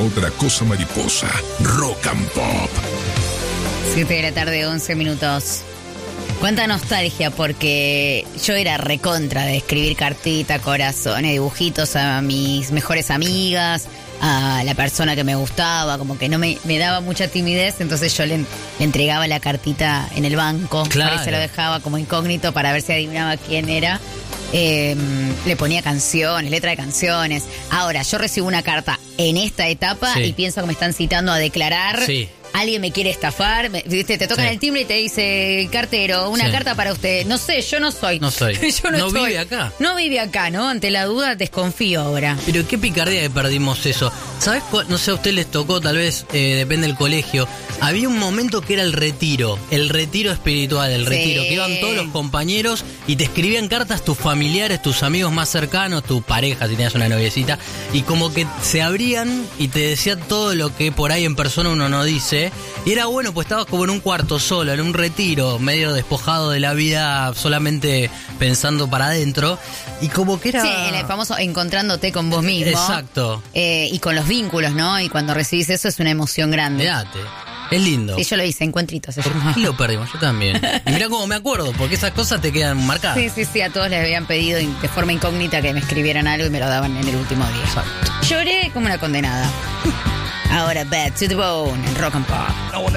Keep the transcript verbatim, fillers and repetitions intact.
otra cosa mariposa. Rock and Pop. siete de la tarde, once minutos. Cuánta nostalgia, porque yo era recontra de escribir cartita, corazones, dibujitos a mis mejores amigas, a la persona que me gustaba, como que no me, me daba mucha timidez, entonces yo le, le entregaba la cartita en el banco, Claro. por eso lo dejaba como incógnito para ver si adivinaba quién era. Eh, le ponía canciones, letra de canciones. Ahora, yo recibo una carta en esta etapa Sí. y pienso que me están citando a declarar. Sí. Alguien me quiere estafar, me- ¿viste? Te tocan Sí. el timbre y te dice, cartero, una Sí. carta para usted. No sé, yo no soy. No soy. yo no, No estoy. vive acá. No vive acá, ¿no? Ante la duda desconfío ahora. Pero qué picardía que perdimos eso. ¿Sabes cuál? No sé, a usted les tocó, tal vez, eh, depende del colegio. Había un momento que era el retiro, el retiro espiritual, el Sí. retiro, que iban todos los compañeros y te escribían cartas tus familiares, tus amigos más cercanos, tu pareja, si tenías una noviecita, y como que se abrían y te decían todo lo que por ahí en persona uno no dice. Y era bueno, pues estabas como en un cuarto solo, en un retiro, medio despojado de la vida, solamente pensando para adentro. Y como que era... Sí, el famoso encontrándote con vos mismo. Exacto. Eh, y con los vínculos, ¿no? Y cuando recibís eso es una emoción grande. Mirate, es lindo. Sí, yo lo hice, encuentritos. se ¿Por llamaba. qué lo perdimos? Yo también. Y mirá cómo me acuerdo, porque esas cosas te quedan marcadas. Sí, sí, sí, a todos les habían pedido in- de forma incógnita que me escribieran algo y me lo daban en el último día. Exacto. Lloré como una condenada. Ahora, Back to the Bone, en Rock and Pop.